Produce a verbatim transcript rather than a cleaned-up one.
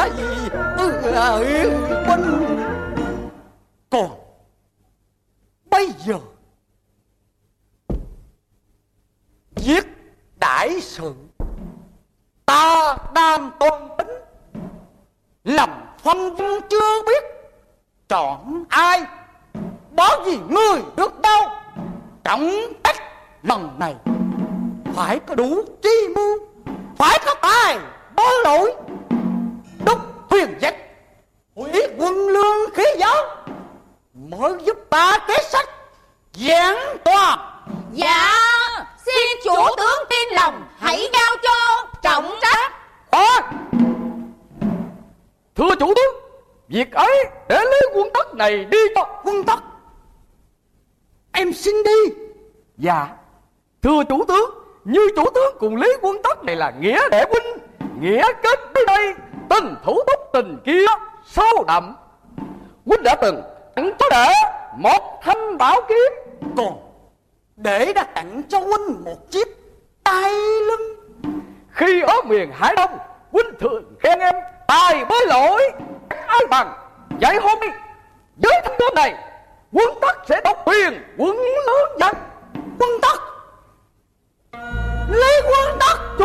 thầy huynh. Còn bây giờ giết đại sự ta đang toàn tính, làm phân vân chưa biết chọn ai, bởi vì người được đâu trọng trách lần này phải có đủ chi mưu, phải có tài bối lỗi, đúc thuyền dạch, hủy quân lương khí gió, mới giúp ta kế sách giảng toàn. Dạ, xin chủ tướng tin lòng, hãy giao cho trọng trách. Khoan, thưa chủ tướng, việc ấy để lấy quân Tất này đi cho. Quân Tất, em xin đi. Dạ, thưa chủ tướng, như chủ tướng cùng Lý Quân Tất này là nghĩa đệ huynh, nghĩa kết tới đây, tình thủ túc tình kia sâu đậm. Huynh đã từng tặng cho đệ một thanh bảo kiếm, còn để đã tặng cho huynh một chiếc tay lưng. khi ở miền Hải Đông, huynh thường khen em tài bơi lội ai bằng. Vậy hôm nay với thanh kiếm này, Quân Tất sẽ độc quyền quân lớn dân. Quân Tất, Lý Quân Tất.